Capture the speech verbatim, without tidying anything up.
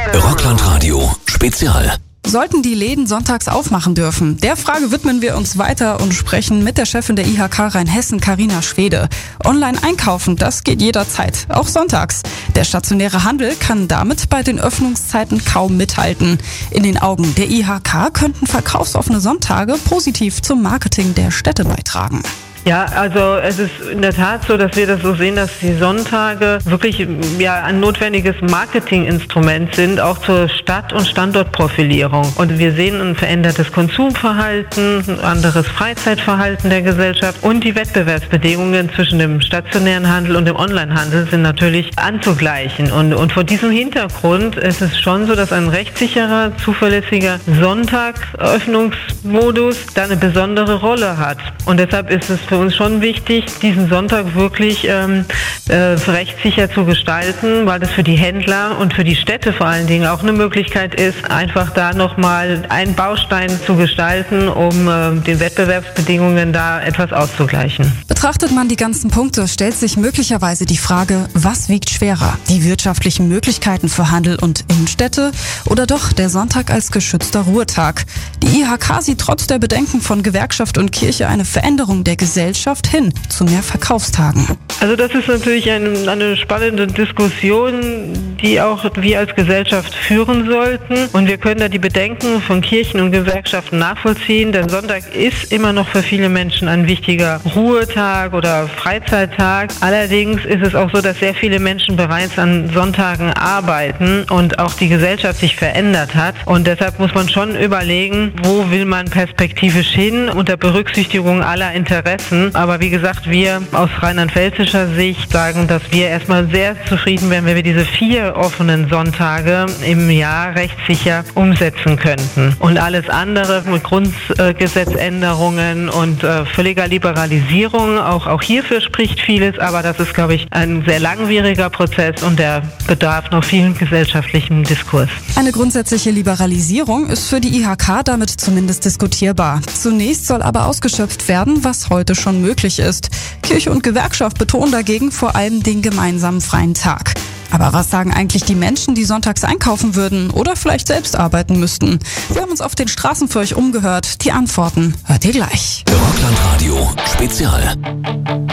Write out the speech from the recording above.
Rockland-Radio Spezial. Sollten die Läden sonntags aufmachen dürfen? Der Frage widmen wir uns weiter und sprechen mit der Chefin der I H K Rheinhessen, Carina Schwede. Online einkaufen, das geht jederzeit, auch sonntags. Der stationäre Handel kann damit bei den Öffnungszeiten kaum mithalten. In den Augen der I H K könnten verkaufsoffene Sonntage positiv zum Marketing der Städte beitragen. Ja, also es ist in der Tat so, dass wir das so sehen, dass die Sonntage wirklich ja, ein notwendiges Marketinginstrument sind, auch zur Stadt- und Standortprofilierung. Und wir sehen ein verändertes Konsumverhalten, ein anderes Freizeitverhalten der Gesellschaft und die Wettbewerbsbedingungen zwischen dem stationären Handel und dem Onlinehandel sind natürlich anzugleichen. Und, und vor diesem Hintergrund ist es schon so, dass ein rechtssicherer, zuverlässiger Sonntagsöffnungsmodus da eine besondere Rolle hat. Und deshalb ist es für uns schon wichtig, diesen Sonntag wirklich ähm, äh, rechtssicher zu gestalten, weil das für die Händler und für die Städte vor allen Dingen auch eine Möglichkeit ist, einfach da nochmal einen Baustein zu gestalten, um äh, den Wettbewerbsbedingungen da etwas auszugleichen. Betrachtet man die ganzen Punkte, stellt sich möglicherweise die Frage, was wiegt schwerer? Die wirtschaftlichen Möglichkeiten für Handel und Innenstädte oder doch der Sonntag als geschützter Ruhetag? Die I H K sieht trotz der Bedenken von Gewerkschaft und Kirche eine Veränderung der Gesellschaft hin zu mehr Verkaufstagen. Also das ist natürlich eine, eine spannende Diskussion, die auch wir als Gesellschaft führen sollten. Und wir können da die Bedenken von Kirchen und Gewerkschaften nachvollziehen, denn Sonntag ist immer noch für viele Menschen ein wichtiger Ruhetag oder Freizeittag. Allerdings ist es auch so, dass sehr viele Menschen bereits an Sonntagen arbeiten und auch die Gesellschaft sich verändert hat. Und deshalb muss man schon überlegen, wo will man perspektivisch hin unter Berücksichtigung aller Interessen. Aber wie gesagt, wir aus rheinland-pfälzischer Sicht sagen, dass wir erstmal sehr zufrieden wären, wenn wir diese vier offenen Sonntage im Jahr rechtssicher umsetzen könnten. Und alles andere mit Grundgesetzänderungen und äh, völliger Liberalisierung, auch, auch hierfür spricht vieles, aber das ist, glaube ich, ein sehr langwieriger Prozess und der bedarf noch vielen gesellschaftlichen Diskurs. Eine grundsätzliche Liberalisierung ist für die I H K damit zumindest diskutierbar. Zunächst soll aber ausgeschöpft werden, was heute schon möglich ist. Kirche und Gewerkschaft betonen dagegen vor allem den gemeinsamen freien Tag. Aber was sagen eigentlich die Menschen, die sonntags einkaufen würden oder vielleicht selbst arbeiten müssten? Wir haben uns auf den Straßen für euch umgehört. Die Antworten hört ihr gleich. Rockland-Radio Spezial.